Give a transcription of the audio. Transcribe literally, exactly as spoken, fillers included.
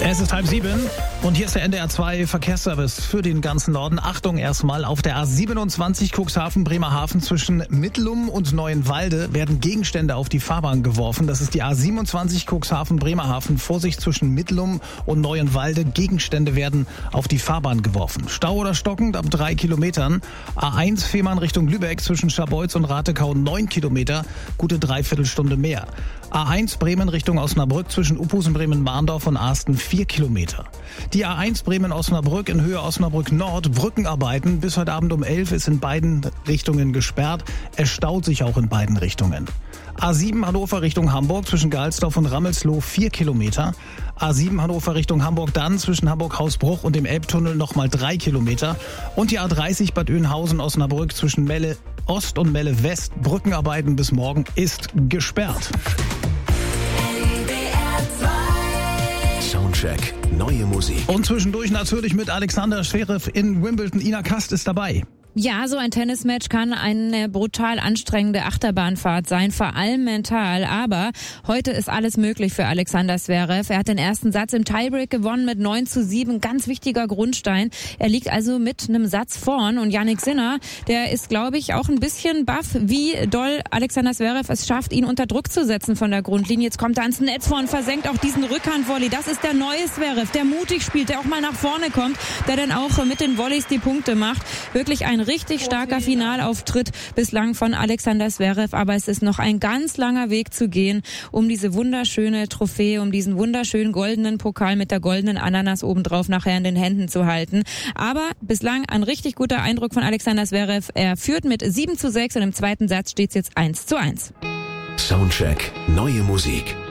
Es ist halb sieben und hier ist der N D R zwei Verkehrsservice für den ganzen Norden. Achtung erstmal, auf der A siebenundzwanzig Cuxhaven-Bremerhaven zwischen Mittlum und Neuenwalde werden Gegenstände auf die Fahrbahn geworfen. Das ist die A siebenundzwanzig Cuxhaven-Bremerhaven. Vorsicht zwischen Mittlum und Neuenwalde. Gegenstände werden auf die Fahrbahn geworfen. Stau oder stockend ab drei Kilometern. A eins Fehmarn Richtung Lübeck zwischen Scharbeutz und Ratekau neun Kilometer. Gute Dreiviertelstunde mehr. A eins Bremen Richtung Osnabrück zwischen Uphusen, Bremen-Mahndorf und Asten vier Kilometer. Die A eins Bremen-Osnabrück in Höhe Osnabrück-Nord, Brückenarbeiten. Bis heute Abend um elf ist in beiden Richtungen gesperrt. Es staut sich auch in beiden Richtungen. A sieben Hannover Richtung Hamburg zwischen Galsdorf und Rammelsloh vier Kilometer. A sieben Hannover Richtung Hamburg dann zwischen Hamburg-Hausbruch und dem Elbtunnel nochmal drei Kilometer. Und die A dreißig Bad Oeynhausen-Osnabrück zwischen Melle Ost und Melle West. Brückenarbeiten bis morgen ist gesperrt. Soundcheck, neue Musik. Und zwischendurch natürlich mit Alexander Zverev in Wimbledon. Ina Kast ist dabei. Ja, so ein Tennismatch kann eine brutal anstrengende Achterbahnfahrt sein, vor allem mental. Aber heute ist alles möglich für Alexander Zverev. Er hat den ersten Satz im Tiebreak gewonnen mit neun zu sieben. Ganz wichtiger Grundstein. Er liegt also mit einem Satz vorn. Und Jannik Sinner, der ist, glaube ich, auch ein bisschen baff, wie doll Alexander Zverev es schafft, ihn unter Druck zu setzen von der Grundlinie. Jetzt kommt er ans Netz vor und versenkt auch diesen Rückhandvolley. Das ist der neue Zverev, der mutig spielt, der auch mal nach vorne kommt, der dann auch mit den Volleys die Punkte macht. Wirklich ein richtig starker Finalauftritt bislang von Alexander Zverev, aber es ist noch ein ganz langer Weg zu gehen, um diese wunderschöne Trophäe, um diesen wunderschönen goldenen Pokal mit der goldenen Ananas obendrauf nachher in den Händen zu halten. Aber bislang ein richtig guter Eindruck von Alexander Zverev. Er führt mit sieben zu sechs und im zweiten Satz steht es jetzt eins zu eins. Soundcheck, neue Musik.